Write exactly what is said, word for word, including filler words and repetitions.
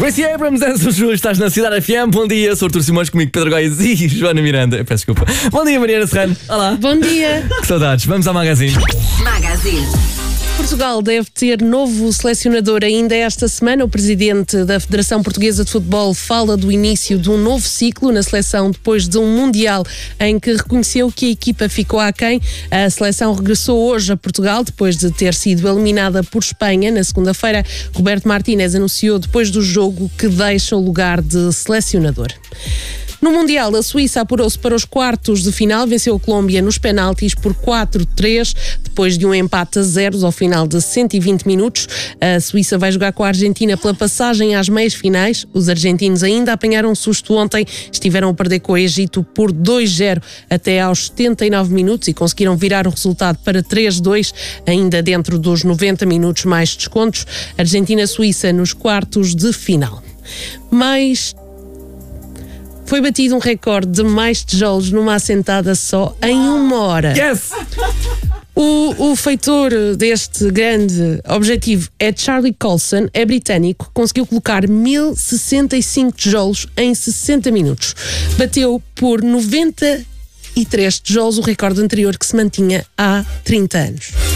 Gracie Abrams, Anson Júlio, estás na Cidade F M. Bom dia, sou Artur Simões, comigo Pedro Góis e Joana Miranda. Peço desculpa. Bom dia, Mariana Serrano. Olá. Bom dia. Que saudades. Vamos ao Magazine. Magazine. Portugal deve ter novo selecionador ainda esta semana. O presidente da Federação Portuguesa de Futebol fala do início de um novo ciclo na seleção depois de um Mundial em que reconheceu que a equipa ficou aquém. A seleção regressou hoje a Portugal depois de ter sido eliminada por Espanha. Na segunda-feira, Roberto Martínez anunciou depois do jogo que deixa o lugar de selecionador. No Mundial, a Suíça apurou-se para os quartos de final, venceu a Colômbia nos penaltis por quatro a três, depois de um empate a zeros ao final de cento e vinte minutos. A Suíça vai jogar com a Argentina pela passagem às meias finais. Os argentinos ainda apanharam um susto ontem, estiveram a perder com o Egito por dois a zero até aos setenta e nove minutos e conseguiram virar o resultado para três a dois, ainda dentro dos noventa minutos mais descontos. Argentina-Suíça nos quartos de final. Mas foi batido um recorde de mais tijolos numa assentada só em uma hora. Yes! O, o feitor deste grande objetivo é Charlie Colson, é britânico, conseguiu colocar mil e sessenta e cinco tijolos em sessenta minutos. Bateu por noventa e três tijolos o recorde anterior que se mantinha há trinta anos.